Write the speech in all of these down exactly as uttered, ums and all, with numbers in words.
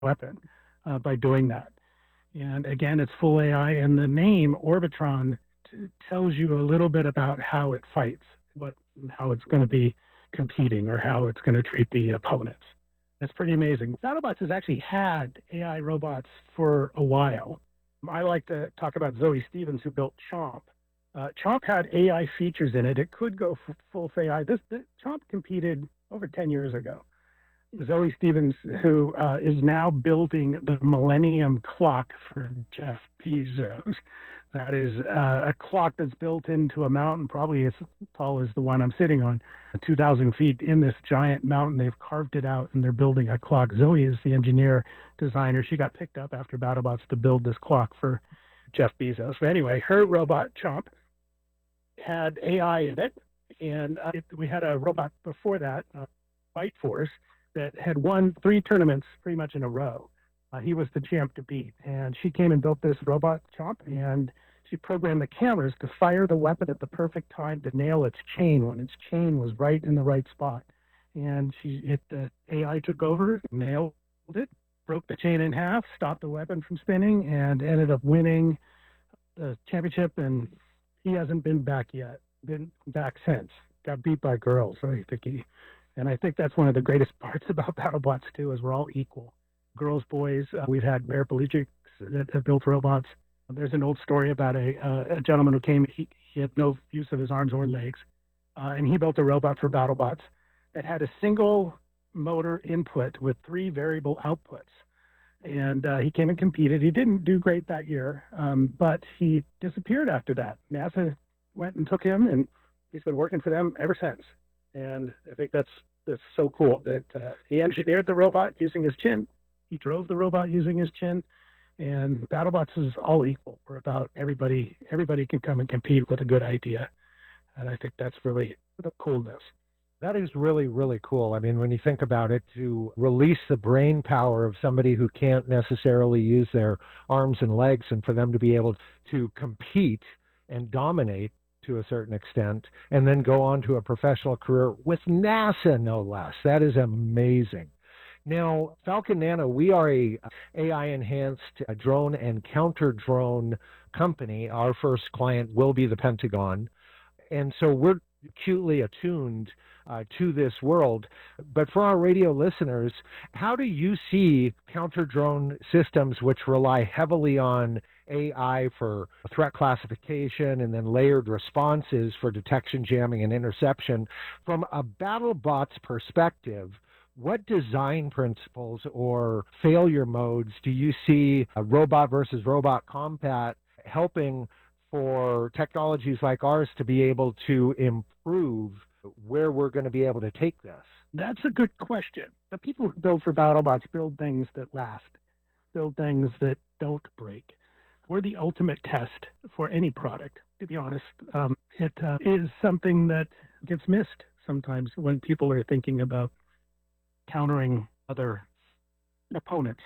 weapon uh, by doing that. And again, it's full A I, and the name Orbitron t- tells you a little bit about how it fights, what how it's going to be competing, or how it's going to treat the opponents. That's pretty amazing. BattleBots has actually had A I robots for a while. I like to talk about Zoe Stevens, who built Chomp. Uh, Chomp had A I features in it. It could go f- full A I. This, this Chomp competed over ten years ago. Zoe Stevens, who uh, is now building the Millennium Clock for Jeff Bezos. That is uh, a clock that's built into a mountain, probably as tall as the one I'm sitting on, two thousand feet in this giant mountain. They've carved it out and they're building a clock. Zoe is the engineer designer. She got picked up after BattleBots to build this clock for Jeff Bezos. But anyway, her robot Chomp had A I in it, and uh, it, we had a robot before that, uh, Fight Force, that had won three tournaments pretty much in a row. Uh, he was the champ to beat. And she came and built this robot Chomp, and she programmed the cameras to fire the weapon at the perfect time to nail its chain when its chain was right in the right spot. And she, it, uh, A I took over, nailed it, broke the chain in half, stopped the weapon from spinning, and ended up winning the championship. And he hasn't been back yet, been back since. Got beat by girls, so I think he and I think that's one of the greatest parts about BattleBots too, is we're all equal. Girls, boys. Uh, we've had paraplegics that have built robots. There's an old story about a, uh, a gentleman who came. He, he had no use of his arms or legs, uh, and he built a robot for BattleBots that had a single motor input with three variable outputs. And uh, he came and competed. He didn't do great that year, um, but he disappeared after that. NASA went and took him, and he's been working for them ever since. And I think that's that's so cool that uh, he engineered the robot using his chin. He drove the robot using his chin. And BattleBots is all equal. We're about everybody. Everybody can come and compete with a good idea. And I think that's really the coolness. That is really, really cool. I mean, when you think about it, to release the brain power of somebody who can't necessarily use their arms and legs, and for them to be able to compete and dominate to a certain extent, and then go on to a professional career with NASA, no less. That is amazing. Now, Falcon Nano, we are a A I-enhanced drone and counter-drone company. Our first client will be the Pentagon. And so we're acutely attuned uh, to this world. But for our radio listeners, how do you see counter-drone systems which rely heavily on A I for threat classification and then layered responses for detection, jamming, and interception? From a BattleBots perspective, what design principles or failure modes do you see a robot versus robot combat helping for technologies like ours to be able to improve where we're going to be able to take this? That's a good question. The people who build for BattleBots build things that last, build things that don't break. We're the ultimate test for any product, to be honest. Um, it uh, is something that gets missed sometimes when people are thinking about countering other opponents.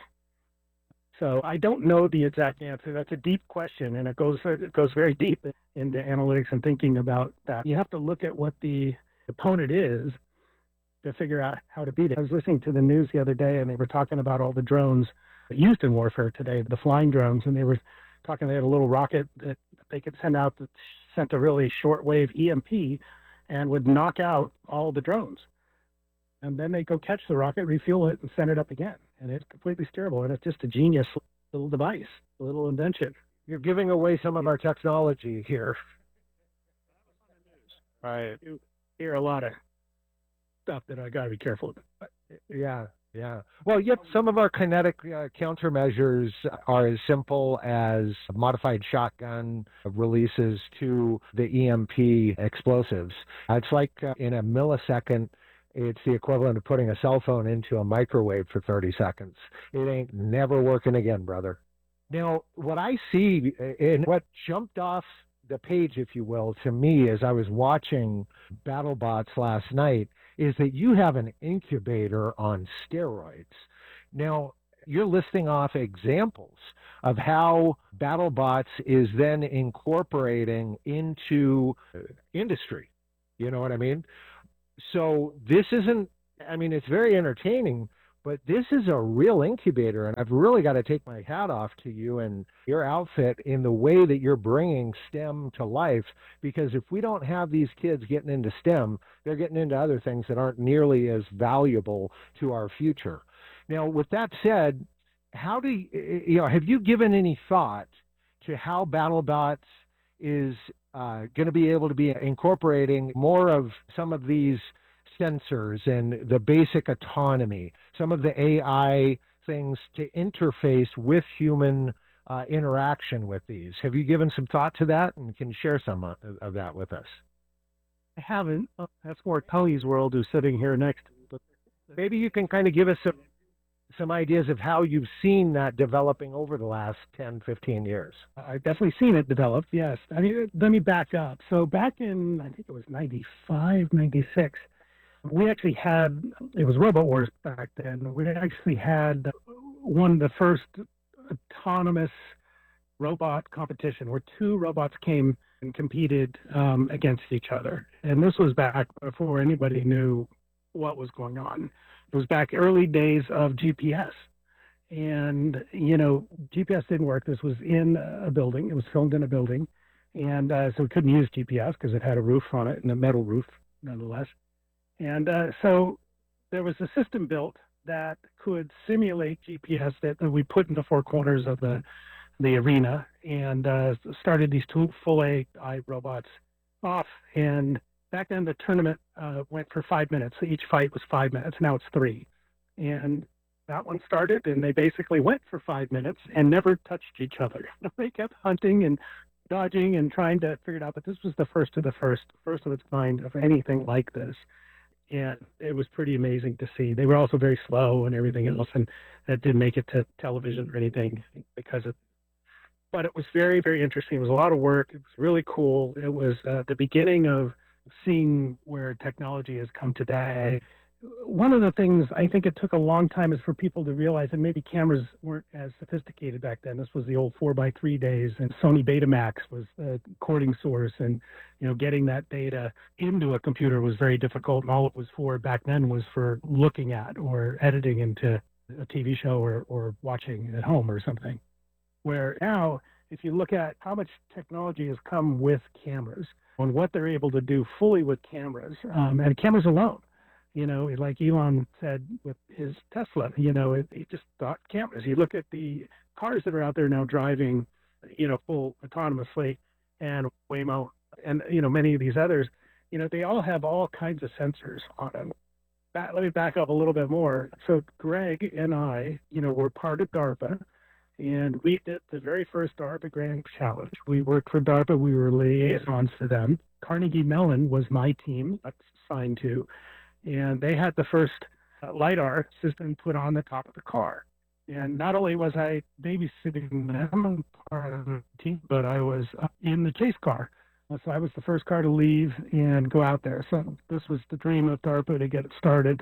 So I don't know the exact answer. That's a deep question, and it goes it goes very deep into analytics and thinking about that. You have to look at what the opponent is to figure out how to beat it. I was listening to the news the other day, and they were talking about all the drones used in warfare today, the flying drones, and they were talking they had a little rocket that they could send out that sent a really short-wave E M P and would knock out all the drones. And then they go catch the rocket, refuel it, and send it up again. And it's completely steerable. And it's just a genius little device, a little invention. You're giving away some of our technology here. Right. You hear a lot of stuff that I got to be careful about. Yeah, yeah. Well, yet some of our kinetic uh, countermeasures are as simple as modified shotgun releases to the E M P explosives. Uh, it's like uh, in a millisecond, it's the equivalent of putting a cell phone into a microwave for thirty seconds. It ain't never working again, brother. Now, what I see and what jumped off the page, if you will, to me as I was watching BattleBots last night is that you have an incubator on steroids. Now, you're listing off examples of how BattleBots is then incorporating into industry. You know what I mean? So this isn't, I mean, it's very entertaining, But this is a real incubator, and I've really got to take my hat off to you and your outfit in the way that you're bringing STEM to life, because if we don't have these kids getting into STEM, they're getting into other things that aren't nearly as valuable to our future. Now, with that said, how do you, you know, have you given any thought to how BattleBots is uh, going to be able to be incorporating more of some of these sensors and the basic autonomy, some of the A I things to interface with human uh, interaction with these? Have you given some thought to that, and can you share some of, of that with us? I haven't. Uh, That's more Tully's world, who's sitting here next. But maybe you can kind of give us some some ideas of how you've seen that developing over the last ten, fifteen years. I've definitely seen it develop, yes. I mean, let me back up. So back in, I think it was ninety-five, ninety-six, we actually had, it was Robo Wars back then. We actually had one of the first autonomous robot competition where two robots came and competed um, against each other. And this was back before anybody knew what was going on. It was back early days of G P S. And, you know, G P S didn't work. This was in a building. It was filmed in a building. And uh, so we couldn't use G P S because it had a roof on it, and a metal roof nonetheless. And uh, so there was a system built that could simulate G P S that, that we put in the four corners of the the arena, and uh, started these two full A I robots off. And back then, the tournament uh, went for five minutes. So each fight was five minutes. Now it's three. And that one started, and they basically went for five minutes and never touched each other. They kept hunting and dodging and trying to figure it out. But this was the first of the first, first of its kind of anything like this. And it was pretty amazing to see. They were also very slow and everything else, and that didn't make it to television or anything because of. But it was very, very interesting. It was a lot of work. It was really cool. It was uh, the beginning of seeing where technology has come today. One of the things I think it took a long time is for people to realize that maybe cameras weren't as sophisticated back then. This was the old four by three days, and Sony Betamax was the recording source, and you know, getting that data into a computer was very difficult. And all it was for back then was for looking at or editing into a T V show or, or watching at home or something. Where now, if you look at how much technology has come with cameras and what they're able to do fully with cameras, um, and cameras alone, you know, like Elon said with his Tesla, you know, it, he just thought cameras. You look at the cars that are out there now driving, you know, full autonomously, and Waymo, and, you know, many of these others, you know, they all have all kinds of sensors on them. That, let me back up a little bit more. So Greg and I, you know, were part of DARPA, and we did the very first DARPA Grand Challenge. We worked for DARPA. We were liaisons to them. Carnegie Mellon was my team assigned to, and they had the first uh, LiDAR system put on the top of the car. And not only was I babysitting them, part of the team, but I was uh, in the chase car. So I was the first car to leave and go out there. So this was the dream of DARPA to get it started,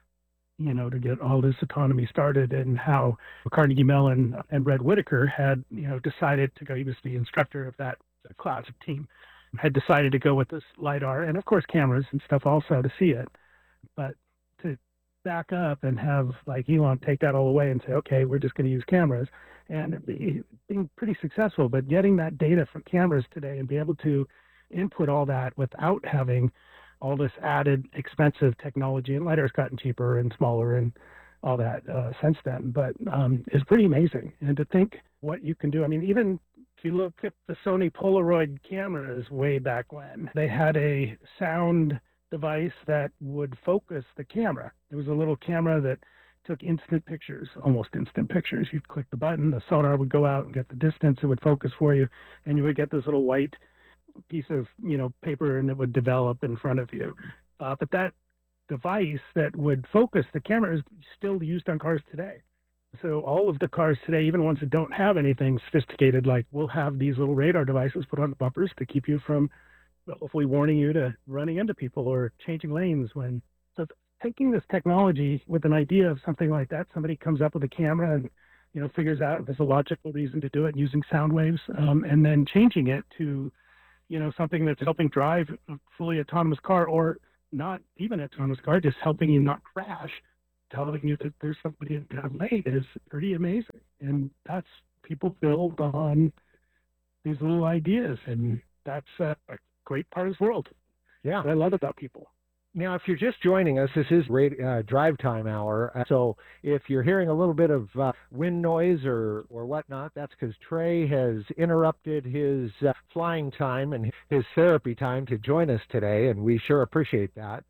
you know, to get all this autonomy started, and how Carnegie Mellon and Red Whitaker had, you know, decided to go. He was the instructor of that class of team, had decided to go with this LiDAR and, of course, cameras and stuff also to see it. But to back up and have, like, Elon take that all away and say, okay, we're just going to use cameras, and it be, being pretty successful, but getting that data from cameras today and be able to input all that without having all this added expensive technology, and LiDAR's gotten cheaper and smaller and all that uh, since then, but um, it's pretty amazing. And to think what you can do, I mean, even if you look at the Sony Polaroid cameras way back when, they had a sound device that would focus the camera. It was a little camera that took instant pictures, almost instant pictures. You'd click the button, the sonar would go out and get the distance, it would focus for you, and you would get this little white piece of, you know, paper, and it would develop in front of you. Uh, but that device that would focus the camera is still used on cars today. So all of the cars today, even ones that don't have anything sophisticated, like, will have these little radar devices put on the bumpers to keep you from, well, hopefully warning you to running into people or changing lanes when. So taking this technology with an idea of something like that, somebody comes up with a camera and, you know, figures out there's a logical reason to do it using sound waves, um, and then changing it to, you know, something that's helping drive a fully autonomous car, or not even autonomous car, just helping you not crash. telling you that there's somebody in town late is pretty amazing. And that's, people build on these little ideas, and that's a, a great part of this world. Yeah. I love about people. Now, if you're just joining us, this is uh, Drive Time Hour. So if you're hearing a little bit of uh, wind noise or, or whatnot, that's because Trey has interrupted his uh, flying time and his therapy time to join us today, and we sure appreciate that.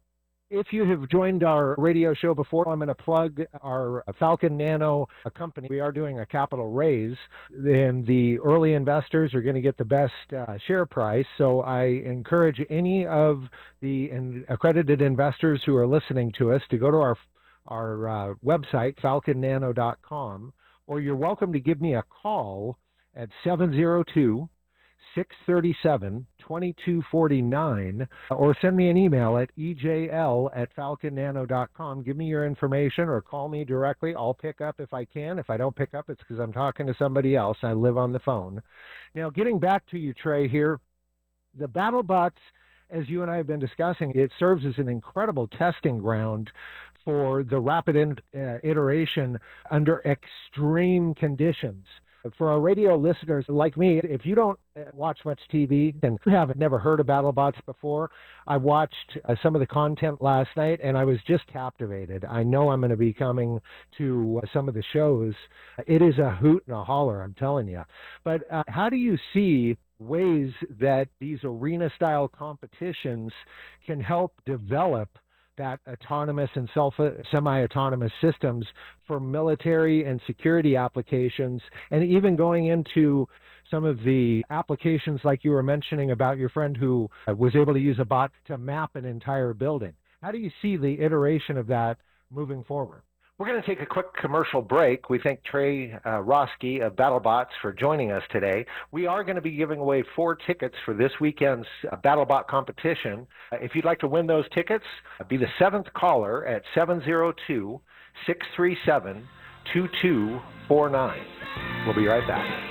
If you have joined our radio show before, I'm going to plug our Falcon Nano company. We are doing a capital raise, and the early investors are going to get the best uh, share price. So I encourage any of the in- accredited investors who are listening to us to go to our our uh, website, falcon nano dot com, or you're welcome to give me a call at seven zero two, six three seven, two two four nine, or send me an email at E J L at falcon nano dot com. Give me your information or call me directly. I'll pick up if I can. If I don't pick up, it's because I'm talking to somebody else. I live on the phone. Now, getting back to you, Trey, here, the BattleBots, as you and I have been discussing, it serves as an incredible testing ground for the rapid in, uh, iteration under extreme conditions. For our radio listeners like me, if you don't watch much T V and you haven't never heard of BattleBots before, I watched uh, some of the content last night and I was just captivated. I know I'm going to be coming to uh, some of the shows. It is a hoot and a holler, I'm telling you. But uh, how do you see ways that these arena-style competitions can help develop that autonomous and self semi-autonomous systems for military and security applications, and even going into some of the applications like you were mentioning about your friend who was able to use a bot to map an entire building? How do you see the iteration of that moving forward? We're going to take a quick commercial break. We thank Trey uh, Roski of BattleBots for joining us today. We are going to be giving away four tickets for this weekend's uh, BattleBot competition. Uh, if you'd like to win those tickets, uh, be the seventh caller at seven zero two, six three seven, two two four nine. We'll be right back.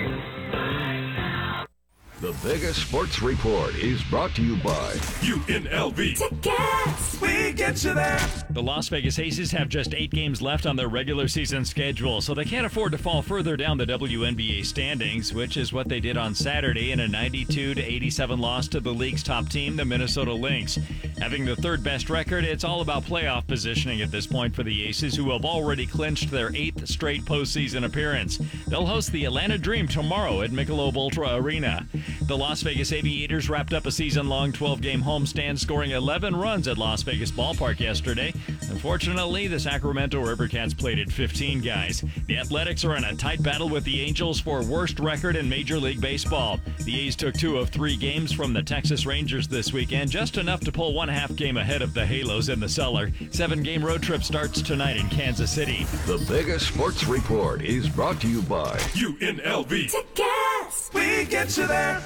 The Vegas Sports Report is brought to you by U N L V. Tickets! We get you there. The Las Vegas Aces have just eight games left on their regular season schedule, so they can't afford to fall further down the W N B A standings, which is what they did on Saturday in a ninety-two to eighty-seven loss to the league's top team, the Minnesota Lynx. Having the third best record, it's all about playoff positioning at this point for the Aces, who have already clinched their eighth straight postseason appearance. They'll host the Atlanta Dream tomorrow at Michelob Ultra Arena. The Las Vegas Aviators wrapped up a season-long twelve-game homestand, scoring eleven runs at Las Vegas Ballpark yesterday. Unfortunately, the Sacramento Rivercats plated fifteen guys. The Athletics are in a tight battle with the Angels for worst record in Major League Baseball. The A's took two of three games from the Texas Rangers this weekend, just enough to pull one half game ahead of the Halos in the cellar. Seven-game road trip starts tonight in Kansas City. The Vegas Sports Report is brought to you by U N L V. Tickets! We get you there.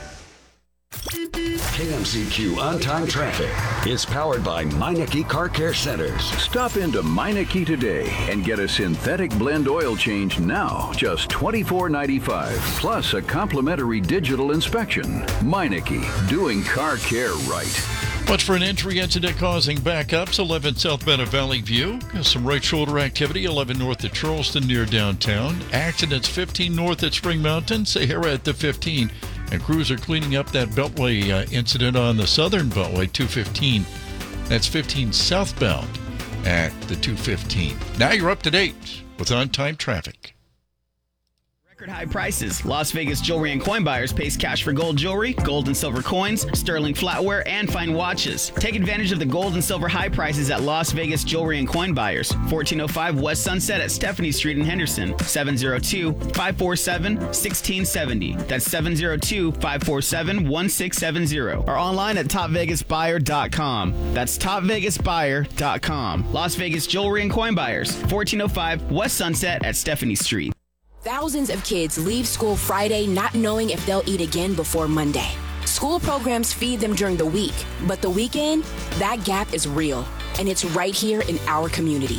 K M C Q On-Time Traffic is powered by Meineke Car Care Centers. Stop into Meineke today and get a synthetic blend oil change now, just twenty-four ninety-five, plus a complimentary digital inspection. Meineke, doing car care right. Watch for an entry incident causing backups. eleven southbound of Valley View. Some right shoulder activity. eleven north of Charleston near downtown. Accidents fifteen north at Spring Mountain. Sahara at the fifteen. And crews are cleaning up that Beltway uh, incident on the southern Beltway, two fifteen. That's fifteen southbound at the two fifteen. Now you're up to date with on-time traffic. Record high prices. Las Vegas Jewelry and Coin Buyers pays cash for gold jewelry, gold and silver coins, sterling flatware, and fine watches. Take advantage of the gold and silver high prices at Las Vegas Jewelry and Coin Buyers. fourteen oh five West Sunset at Stephanie Street in Henderson. seven zero two, five four seven, one six seven zero. That's seven zero two, five four seven, one six seven zero. Or online at top vegas buyer dot com. That's top vegas buyer dot com. Las Vegas Jewelry and Coin Buyers. fourteen oh five West Sunset at Stephanie Street. Thousands of kids leave school Friday not knowing if they'll eat again before Monday. School programs feed them during the week, but the weekend, that gap is real, and it's right here in our community.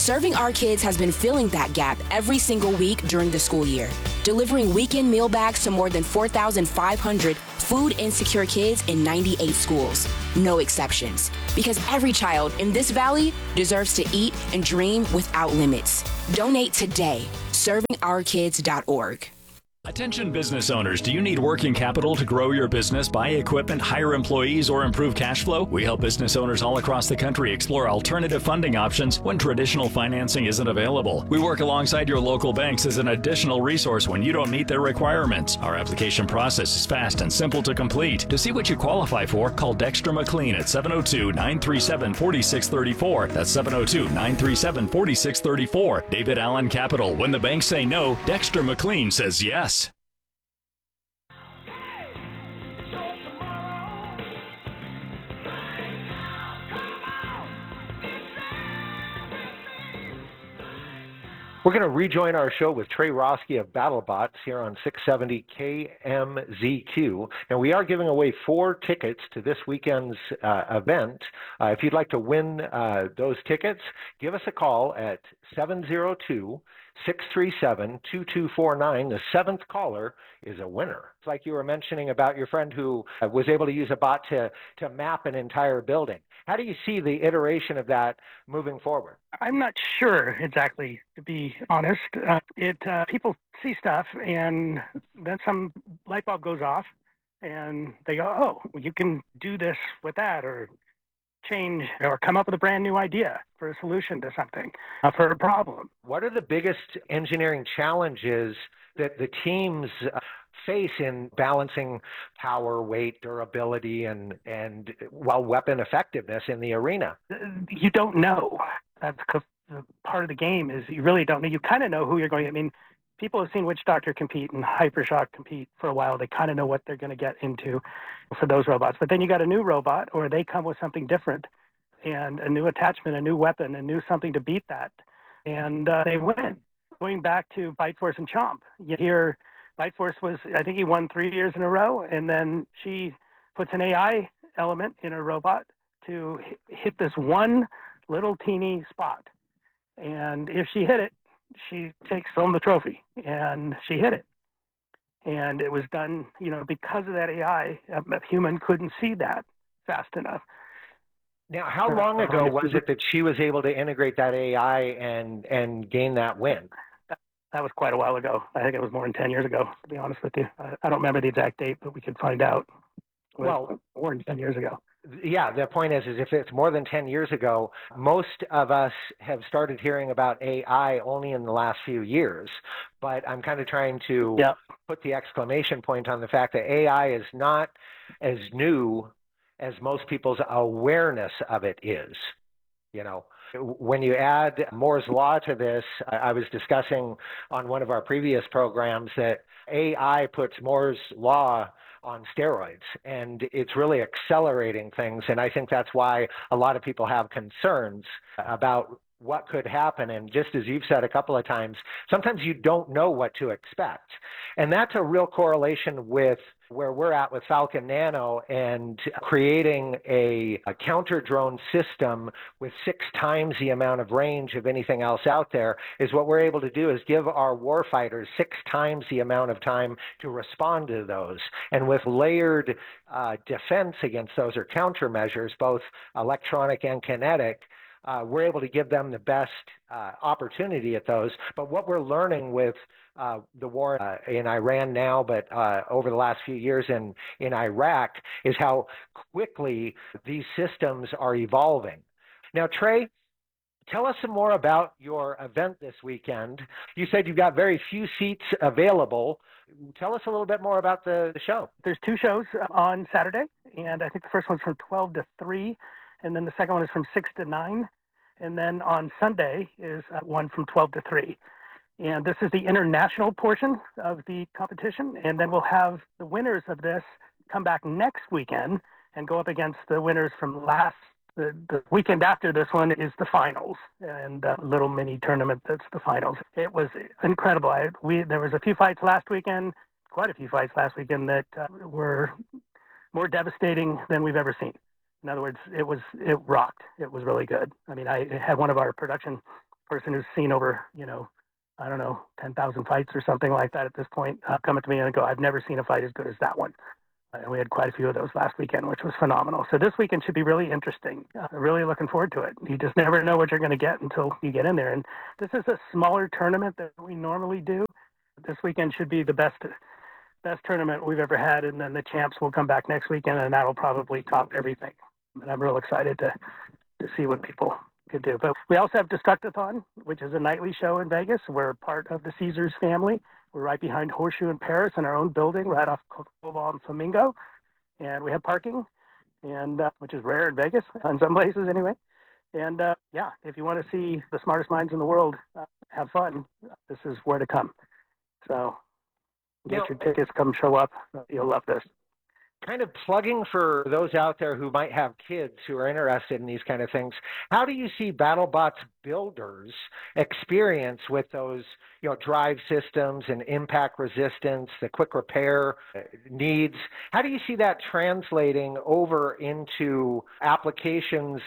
Serving Our Kids has been filling that gap every single week during the school year, delivering weekend meal bags to more than four thousand five hundred food insecure kids in ninety-eight schools. No exceptions, because every child in this valley deserves to eat and dream without limits. Donate today. serving our kids dot org. Attention business owners, do you need working capital to grow your business, buy equipment, hire employees, or improve cash flow? We help business owners all across the country explore alternative funding options when traditional financing isn't available. We work alongside your local banks as an additional resource when you don't meet their requirements. Our application process is fast and simple to complete. To see what you qualify for, call Dexter McLean at seven oh two, nine three seven, four six three four. That's seven oh two, nine three seven, four six three four. David Allen Capital. When the banks say no, Dexter McLean says yes. We're going to rejoin our show with Trey Roski of BattleBots here on six seventy K M Z Q. And we are giving away four tickets to this weekend's uh, event. Uh, if you'd like to win uh, those tickets, give us a call at seven oh two, six three seven, two two four nine. The seventh caller is a winner. It's like you were mentioning about your friend who uh, was able to use a bot to, to map an entire building. How do you see the iteration of that moving forward? I'm not sure exactly, to be honest. Uh, it uh, people see stuff, and then some light bulb goes off, and they go, "Oh, well, you can do this with that," or change, or come up with a brand new idea for a solution to something, uh, for a problem. What are the biggest engineering challenges that the teams uh, face in balancing power, weight, durability, and and well, weapon effectiveness in the arena? You don't know. That's part of the game. Is you really don't know. You kind of know who you're going. I mean, people have seen Witch Doctor compete and Hypershock compete for a while. They kind of know what they're going to get into for those robots. But then you got a new robot, or they come with something different, and a new attachment, a new weapon, a new something to beat that, and uh, they win. Going back to Bite Force and Chomp, you hear Bite Force was, I think he won three years in a row, and then she puts an A I element in her robot to hit this one little teeny spot. And if she hit it, she takes home the trophy, and she hit it. And it was done, you know, because of that A I, a human couldn't see that fast enough. Now, how long ago was it that she was able to integrate that A I and, and gain that win? That was quite a while ago. I think it was more than ten years ago, to be honest with you. I, I don't remember the exact date, but we could find out. Well, more than ten years ago. Yeah, the point is, is if it's more than ten years ago, most of us have started hearing about A I only in the last few years. But I'm kind of trying to yeah. put the exclamation point on the fact that A I is not as new as most people's awareness of it is, you know. When you add Moore's Law to this, I was discussing on one of our previous programs that A I puts Moore's Law on steroids, and it's really accelerating things. And I think that's why a lot of people have concerns about what could happen. And just as you've said a couple of times, sometimes you don't know what to expect. And that's a real correlation with where we're at with Falcon Nano and creating a, a counter drone system with six times the amount of range of anything else out there. Is what we're able to do is give our warfighters six times the amount of time to respond to those. And with layered uh, defense against those, or countermeasures, both electronic and kinetic, Uh, we're able to give them the best uh, opportunity at those. But what we're learning with uh, the war uh, in Iran now, but uh, over the last few years in, in Iraq, is how quickly these systems are evolving. Now, Trey, tell us some more about your event this weekend. You said you've got very few seats available. Tell us a little bit more about the, the show. There's two shows on Saturday, and I think the first one's from twelve to three. And then the second one is from six to nine. And then on Sunday is uh, one from twelve to three. And this is the international portion of the competition. And then we'll have the winners of this come back next weekend and go up against the winners from last, the, the weekend after this one is the finals, and a little mini tournament that's the finals. It was incredible. I, we There was a few fights last weekend, quite a few fights last weekend that uh, were more devastating than we've ever seen. In other words, it was it rocked. It was really good. I mean, I had one of our production person who's seen over, you know, I don't know, ten thousand fights or something like that at this point, uh, come up to me and go, I've never seen a fight as good as that one. And we had quite a few of those last weekend, which was phenomenal. So this weekend should be really interesting. Uh, really looking forward to it. You just never know what you're going to get until you get in there. And this is a smaller tournament that we normally do. This weekend should be the best best tournament we've ever had. And then the champs will come back next weekend, and that'll probably top everything. And I'm real excited to, to see what people could do. But we also have Destructathon, which is a nightly show in Vegas. We're part of the Caesars family. We're right behind Horseshoe in Paris in our own building, right off Koval and Flamingo. And we have parking, and uh, which is rare in Vegas, in some places anyway. And uh, yeah, if you want to see the smartest minds in the world uh, have fun, this is where to come. So get your tickets, come show up. You'll love this. Kind of plugging for those out there who might have kids who are interested in these kind of things. How do you see BattleBots builders experience with those, you know, drive systems and impact resistance, the quick repair needs? How do you see that translating over into applications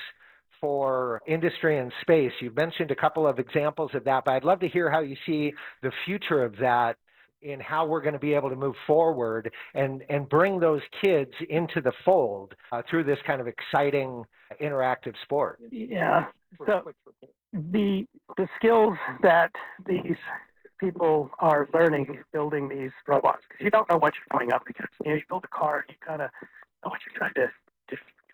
for industry and space? You've mentioned a couple of examples of that, but I'd love to hear how you see the future of that in how we're going to be able to move forward and, and bring those kids into the fold uh, through this kind of exciting interactive sport. Yeah. So the, the skills that these people are learning building these robots, because you don't know what you're going up against. You know, you build a car, you kind of know what you're trying to do.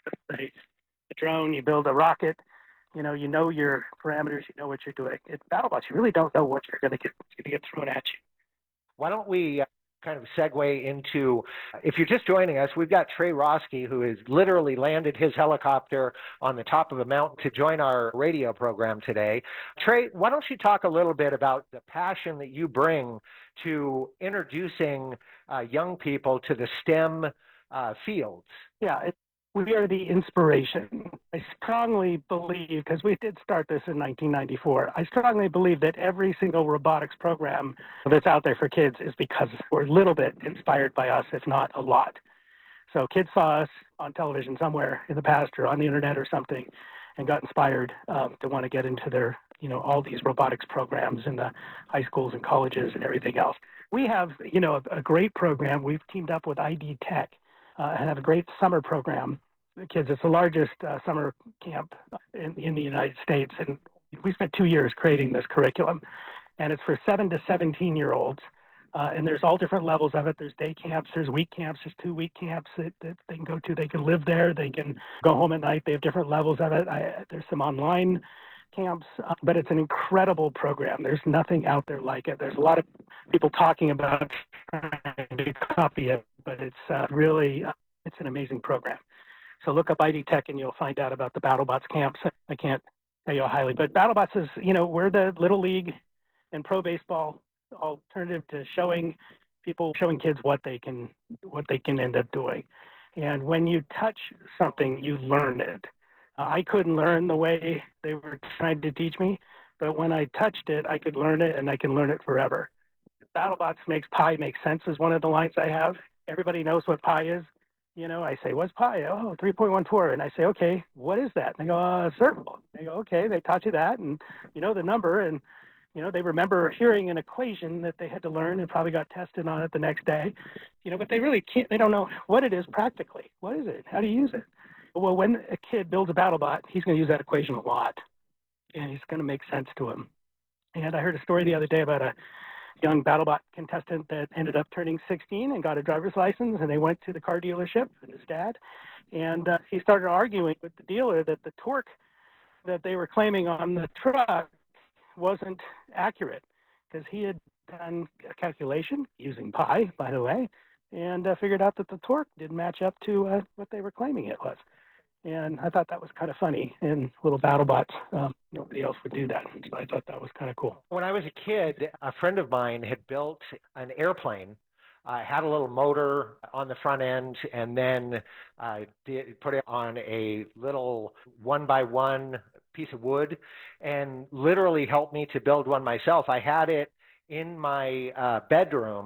A drone, you build a rocket, you know, you know your parameters, you know what you're doing. In BattleBots, you really don't know what you're going to get, what's going to get thrown at you. Why don't we uh, kind of segue into, if you're just joining us, we've got Trey Roski, who has literally landed his helicopter on the top of a mountain to join our radio program today. Trey, why don't you talk a little bit about the passion that you bring to introducing uh, young people to the STEM uh, fields? Yeah, it, we are the inspiration. I strongly believe, because we did start this in nineteen ninety-four, I strongly believe that every single robotics program that's out there for kids is because we're a little bit inspired by us, if not a lot. So kids saw us on television somewhere in the past or on the internet or something and got inspired um, to want to get into their, you know, all these robotics programs in the high schools and colleges and everything else. We have, you know, a, a great program. We've teamed up with I D Tech uh, and have a great summer program. The kids, it's the largest uh, summer camp in, in the United States. And we spent two years creating this curriculum. And it's for seven to seventeen year olds. Uh, and there's all different levels of it. There's day camps, there's week camps, there's two week camps that, that they can go to. They can live there, they can go home at night. They have different levels of it. I, there's some online camps, uh, but it's an incredible program. There's nothing out there like it. There's a lot of people talking about trying to copy it, but it's uh, really, uh, it's an amazing program. So look up I D Tech and you'll find out about the BattleBots camps. I can't tell you how highly, but BattleBots is, you know, we're the Little League and pro baseball alternative to showing people, showing kids what they can, what they can end up doing. And when you touch something, you learn it. Uh, I couldn't learn the way they were trying to teach me, but when I touched it, I could learn it and I can learn it forever. BattleBots makes pi make sense is one of the lines I have. Everybody knows what pi is. You know, I say, what's pi? Oh, three point one four. And I say, okay, what is that? And they go, uh, circle. They go, okay, they taught you that. And you know the number. And, you know, they remember hearing an equation that they had to learn and probably got tested on it the next day. You know, but they really can't, they don't know what it is practically. What is it? How do you use it? Well, when a kid builds a BattleBot, he's going to use that equation a lot. And it's going to make sense to him. And I heard a story the other day about a young BattleBot contestant that ended up turning sixteen and got a driver's license, and they went to the car dealership and his dad, and uh, he started arguing with the dealer that the torque that they were claiming on the truck wasn't accurate because he had done a calculation using pi, by the way, and uh, figured out that the torque didn't match up to uh, what they were claiming it was. And I thought that was kind of funny. In little BattleBots, um, nobody else would do that. So I thought that was kind of cool. When I was a kid, a friend of mine had built an airplane. I uh, had a little motor on the front end, and then uh, did, put it on a little one by one piece of wood, and literally helped me to build one myself. I had it in my uh, bedroom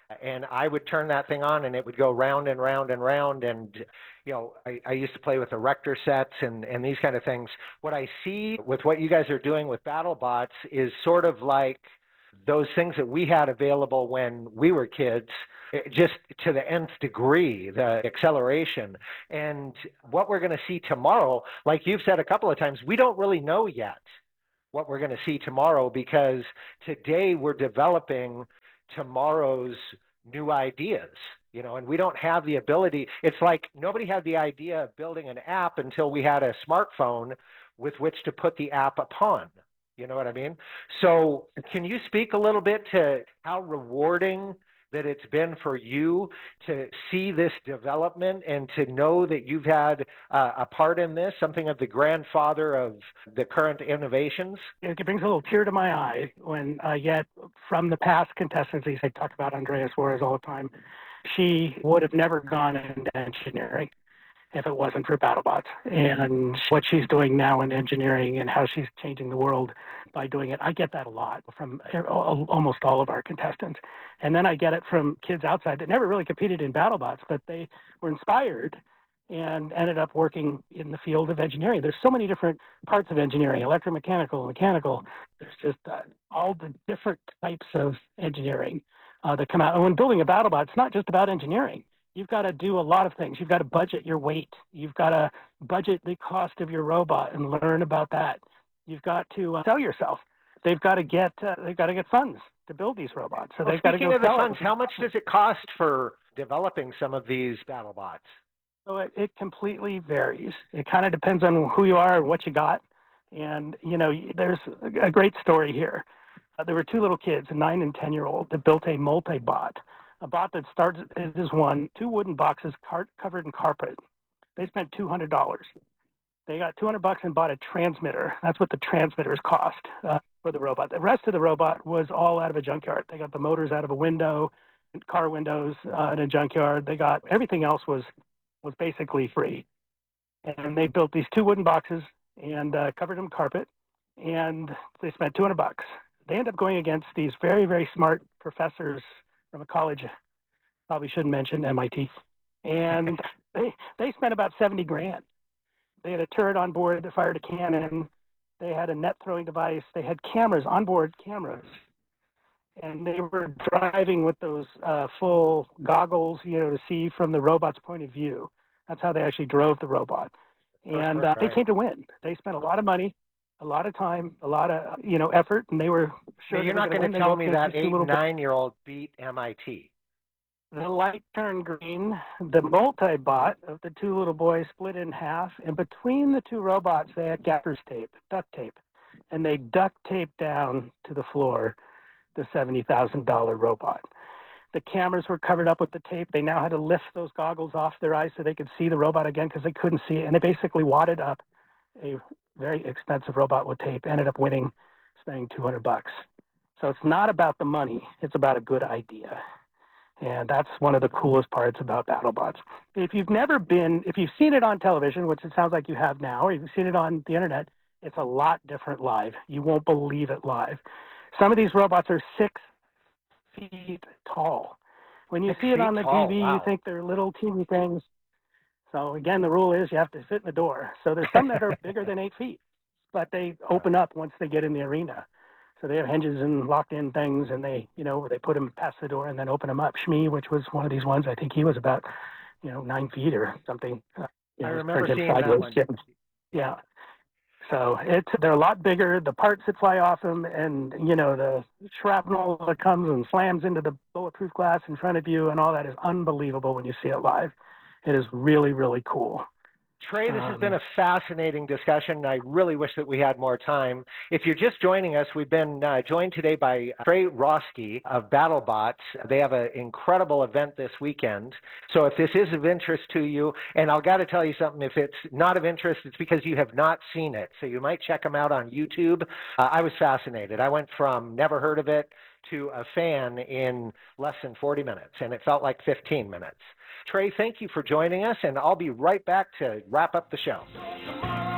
and I would turn that thing on and it would go round and round and round. And, you know, I, I used to play with erector sets and, and these kind of things. What I see with what you guys are doing with BattleBots is sort of like those things that we had available when we were kids, just to the nth degree, the acceleration. And what we're going to see tomorrow, like you've said a couple of times, we don't really know yet what we're going to see tomorrow, because today we're developing tomorrow's new ideas, you know, and we don't have the ability. It's like nobody had the idea of building an app until we had a smartphone with which to put the app upon. You know what I mean? So can you speak a little bit to how rewarding that it's been for you to see this development and to know that you've had uh, a part in this, something of the grandfather of the current innovations? It brings a little tear to my eye when I get from the past contestants. I talk about Andrea Suarez all the time. She would have never gone into engineering if it wasn't for BattleBots, and what she's doing now in engineering and how she's changing the world by doing it. I get that a lot from almost all of our contestants. And then I get it from kids outside that never really competed in BattleBots, but they were inspired and ended up working in the field of engineering. There's so many different parts of engineering, electromechanical, mechanical. There's just uh, all the different types of engineering uh, that come out. And when building a BattleBot, it's not just about engineering. You've got to do a lot of things. You've got to budget your weight. You've got to budget the cost of your robot and learn about that. You've got to uh, sell yourself. They've got to get uh, they've got to get funds to build these robots. So well, they've got to go of the sell funds, it. How much does it cost for developing some of these BattleBots? So it, it completely varies. It kind of depends on who you are and what you got. And you know, there's a great story here. Uh, there were two little kids, a nine and ten year old, that built a multi-bot. A bot that starts as one, two wooden boxes car- covered in carpet. They spent two hundred dollars. They got two hundred bucks and bought a transmitter. That's what the transmitters cost uh, for the robot. The rest of the robot was all out of a junkyard. They got the motors out of a window, car windows uh, in a junkyard. They got everything else was was basically free. And they built these two wooden boxes and uh, covered them in carpet, and they spent two hundred bucks. They ended up going against these very, very smart professors from a college, probably shouldn't mention M I T, and they they spent about seventy grand. They had a turret on board that fired a cannon. They had a net throwing device. They had cameras, onboard cameras, and they were driving with those uh, full goggles, you know, to see from the robot's point of view. That's how they actually drove the robot, and uh, they came to win. They spent a lot of money, a lot of time, a lot of you know effort, and they were sure. Now, you're not going to tell me that eight, nine-year-old beat M I T. The light turned green. The multi-bot of the two little boys split in half, and between the two robots, they had gaffer's tape, duct tape, and they duct taped down to the floor the seventy thousand dollars robot. The cameras were covered up with the tape. They now had to lift those goggles off their eyes so they could see the robot again because they couldn't see it, and they basically wadded up a very expensive robot with tape, ended up winning, spending two hundred bucks. So it's not about the money. It's about a good idea. And that's one of the coolest parts about BattleBots. If you've never been, if you've seen it on television, which it sounds like you have now, or you've seen it on the internet, it's a lot different live. You won't believe it live. Some of these robots are six feet tall. When you six see it on the tall, T V, wow. you think they're little teeny things. So again, the rule is you have to fit in the door. So there's some that are bigger than eight feet, but they open up once they get in the arena. So they have hinges and locked-in things, and they, you know, they put them past the door and then open them up. Shmi, which was one of these ones, I think he was about, you know, nine feet or something. Uh, you I know, remember printed seeing that sideways. one. Yeah. So it's they're a lot bigger. The parts that fly off them, and you know, the shrapnel that comes and slams into the bulletproof glass in front of you, and all that is unbelievable when you see it live. It is really, really cool. Trey, this Um, has been a fascinating discussion. I really wish that we had more time. If you're just joining us, we've been uh, joined today by Trey Roski of BattleBots. They have an incredible event this weekend. So if this is of interest to you, and I've got to tell you something, if it's not of interest, it's because you have not seen it. So you might check them out on YouTube. Uh, I was fascinated. I went from never heard of it to a fan in less than forty minutes, and it felt like fifteen minutes. Trey, thank you for joining us, and I'll be right back to wrap up the show.